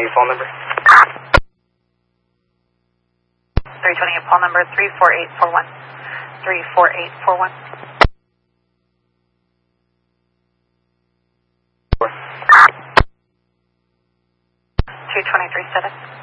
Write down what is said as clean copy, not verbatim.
phone number? 320, Paul number 34841. 34841. 223 status.